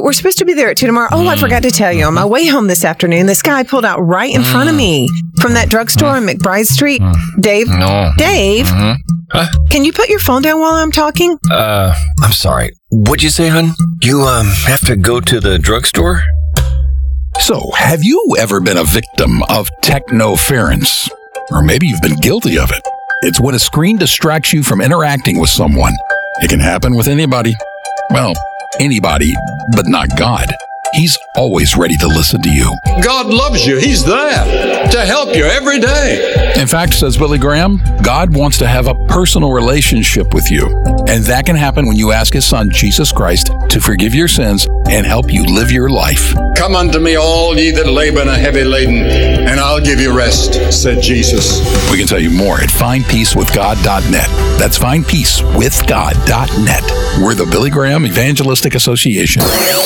we're supposed to be there at 2 tomorrow. Oh, I forgot to tell you. On my way home this afternoon, this guy pulled out right in front of me from that drugstore on McBride Street. Dave? No. Dave? Huh? Can you put your phone down while I'm talking? I'm sorry. What'd you say, hon? You, have to go to the drugstore? So, have you ever been a victim of technoference? Or maybe you've been guilty of it. It's when a screen distracts you from interacting with someone. It can happen with anybody. Well, anybody, but not God. He's always ready to listen to you. God loves you. He's there to help you every day. In fact, says Billy Graham, God wants to have a personal relationship with you. And that can happen when you ask his son, Jesus Christ, to forgive your sins and help you live your life. Come unto me, all ye that labor and are heavy laden, and I'll give you rest, said Jesus. We can tell you more at findpeacewithgod.net. That's findpeacewithgod.net. We're the Billy Graham Evangelistic Association.